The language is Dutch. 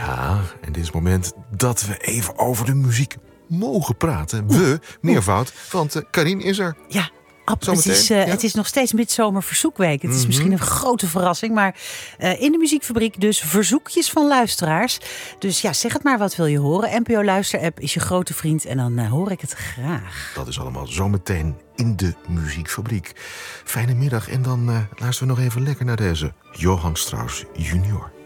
Ja, en dit is het moment dat we even over de muziek mogen praten. We, meervoud, want Carien is er. Ja, het is nog steeds midzomerverzoekweek. Het is misschien een grote verrassing, maar in de muziekfabriek dus verzoekjes van luisteraars. Dus ja, zeg het maar, wat wil je horen? NPO Luister-app is je grote vriend en dan hoor ik het graag. Dat is allemaal zometeen in de muziekfabriek. Fijne middag en dan luisteren we nog even lekker naar deze Johann Strauss junior.